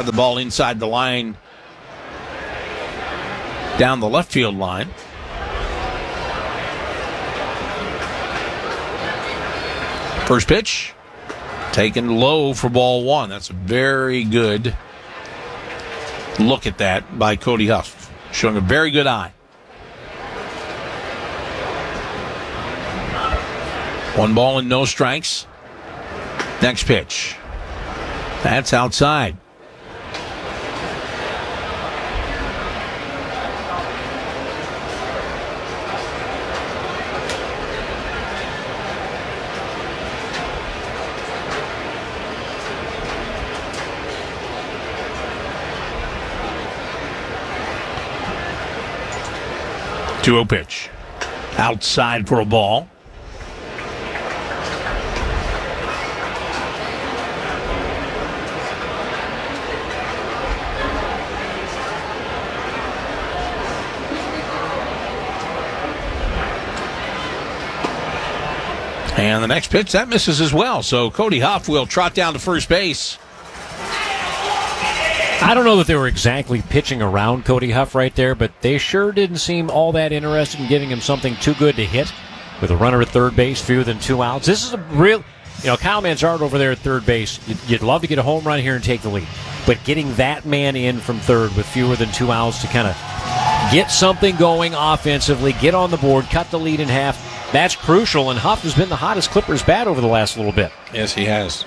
Got the ball inside the line, down the left field line. First pitch, taken low for ball one. That's a very good look at that by Cody Huff, showing a very good eye. 1 ball and no strikes. Next pitch. That's outside. Two-0 pitch. Outside for a ball. And the next pitch, that misses as well. So Cody Huff will trot down to first base. I don't know that they were exactly pitching around Cody Huff right there, but they sure didn't seem all that interested in giving him something too good to hit with a runner at third base, fewer than 2 outs. This is a real, Kyle Manzardo over there at third base, you'd love to get a home run here and take the lead. But getting that man in from third with fewer than 2 outs to kind of get something going offensively, get on the board, cut the lead in half, that's crucial, and Huff has been the hottest Clippers bat over the last little bit. Yes, he has.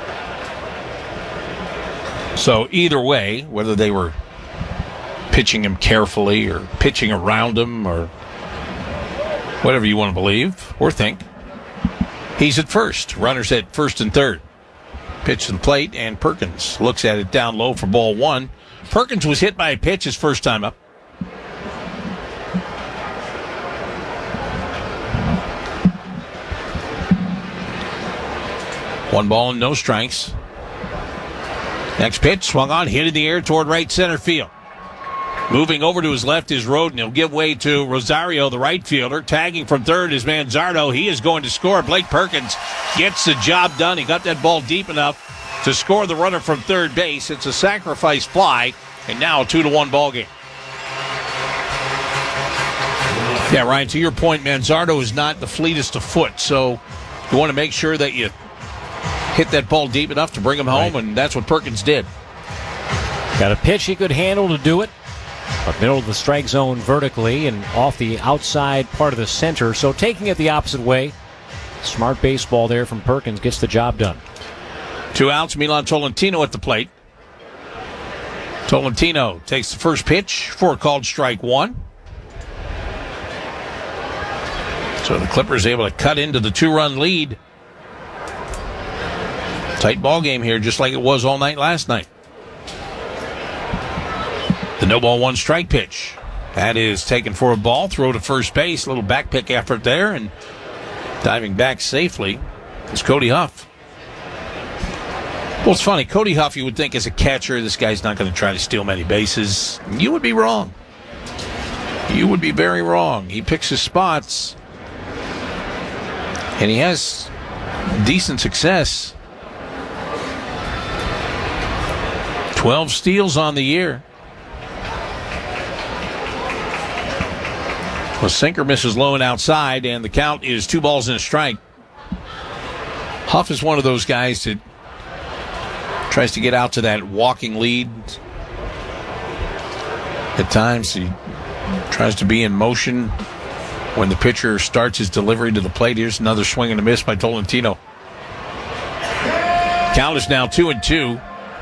So either way, whether they were pitching him carefully or pitching around him or whatever you want to believe or think, he's at first. Runners at first and third. Pitch to the plate, and Perkins looks at it down low for ball one. Perkins was hit by a pitch his first time up. One ball and no strikes. Next pitch, swung on, hit in the air toward right center field. Moving over to his left is Roden. He'll give way to Rosario, the right fielder. Tagging from third is Manzardo. He is going to score. Blake Perkins gets the job done. He got that ball deep enough to score the runner from third base. It's a sacrifice fly, and now a 2-1 ball game. Yeah, Ryan, to your point, Manzardo is not the fleetest of foot, so you want to make sure that you hit that ball deep enough to bring him home, right. And that's what Perkins did. Got a pitch he could handle to do it, but middle of the strike zone vertically and off the outside part of the center, so taking it the opposite way. Smart baseball there from Perkins, gets the job done. 2 outs, Milan Tolentino at the plate. Tolentino takes the first pitch for a called strike one. So the Clippers able to cut into the 2-run lead. Tight ball game here, just like it was all night last night. The no ball 1 strike pitch. That is taken for a ball. Throw to first base. A little back pick effort there, and diving back safely is Cody Huff. Well, it's funny. Cody Huff, you would think as a catcher, this guy's not going to try to steal many bases. You would be wrong. You would be very wrong. He picks his spots, and he has decent success. 12 steals on the year. The sinker misses low and outside, and the count is 2 balls and a strike. Huff is one of those guys that tries to get out to that walking lead. At times, he tries to be in motion when the pitcher starts his delivery to the plate. Here's another swing and a miss by Tolentino. Count is now 2-2.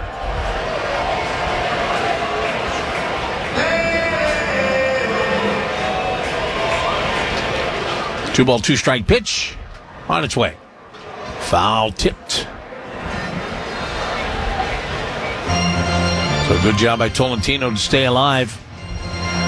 Two ball, 2 strike pitch on its way. Foul tipped. So good job by Tolentino to stay alive.